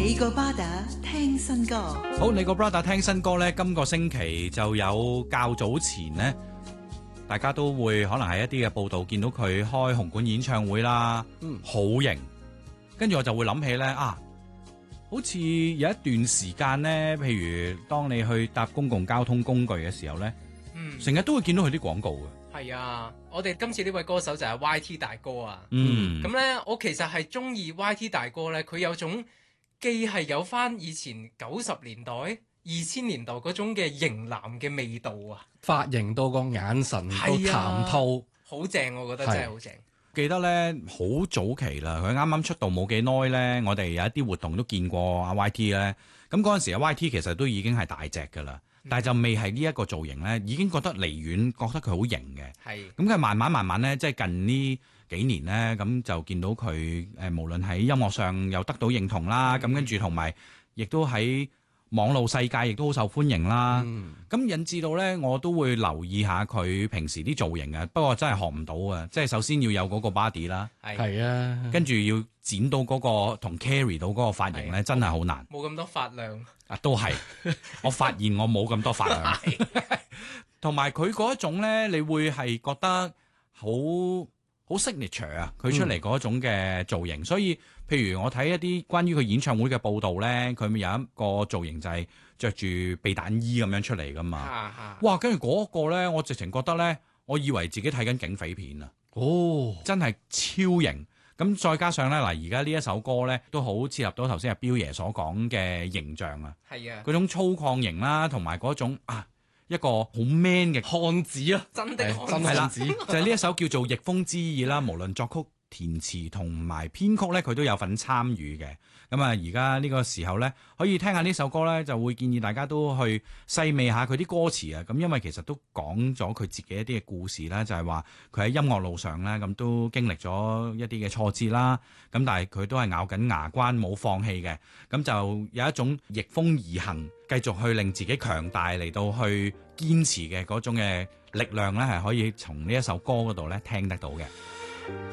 你個巴打聽新歌， 好，你個 brother 聽新歌呢，今個星期就有較早前呢，大家都會可能係一啲嘅報道見到佢開紅館演唱會啦，好型。跟住我就會諗起呢，好似有一段時間呢，譬如當你去搭公共交通工具嘅時候呢，成日都會見到佢啲廣告嘅。 係啊，我哋今次呢位歌手就係 YT 大哥啊。咁呢，我其實係中意 YT 大哥呢，佢有種既係有翻以前90年代、2000年代嗰種嘅型男嘅味道啊， 髮型到個眼神到談吐， 好正，我覺得真係好正。 記得呢，好早期啦，佢啱啱出道冇幾耐呢，我哋有一啲活動都見過阿 YT 呢。咁嗰陣時阿 YT 其實都已經係大隻噶啦。但係就未係呢一個造型咧，已經覺得離遠覺得佢好型嘅。係咁佢慢慢咧，即係近呢幾年咧，咁就見到佢無論喺音樂上又得到認同啦，咁跟住同埋亦都喺網絡世界亦都好受歡迎啦。咁引致到咧，我都會留意下佢平時啲造型啊。不過真係學唔到啊！即係首先要有嗰個 body 啦， 係啊， 跟住要剪到嗰個同 carry 到嗰個髮型咧，真係好難。 冇咁多髮量啊，都係我發現我冇咁多髮量，同埋佢嗰一種咧，你會係覺得好 signature 啊！佢出嚟嗰種嘅造型，所以譬如我睇一啲關於佢演唱會嘅報道咧，佢咪有一個造型就係着住避彈衣咁樣出嚟噶嘛。哇！跟住嗰個咧，我直情覺得咧，我以為自己睇緊警匪片啊！真係超型。咁再加上咧，嗱而家呢一首歌咧，都好切合到頭先阿彪爺所講嘅形象啊。係啊，嗰種粗獷型啦，同埋嗰種一個好 man 嘅漢子啊，真的漢子，就係呢一首叫做《逆風之意》啦。無論作曲、填詞同埋編曲咧，佢都有份參與嘅。咁而家呢個時候咧，可以聽下呢首歌咧，就會建議大家都去細味下佢啲歌詞啊。咁因為其實都講咗佢自己一啲嘅故事啦，就係話佢喺音樂路上咧，咁都經歷咗一啲嘅挫折啦。咁但係佢都係咬緊牙關冇放棄嘅。咁就有一種逆風而行，繼續去令自己強大嚟到去堅持嘅嗰種嘅力量咧，係可以從呢一首歌嗰度咧聽得到嘅。